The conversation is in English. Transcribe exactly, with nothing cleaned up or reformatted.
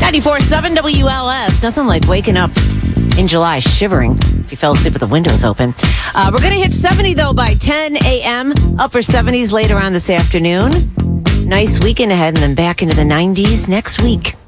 ninety-four point seven W L S. Nothing like waking up in July shivering. You fell asleep with the windows open. Uh, we're going to hit seventy, though, by ten a.m. Upper seventies later on this afternoon. Nice weekend ahead, and then back into the nineties next week.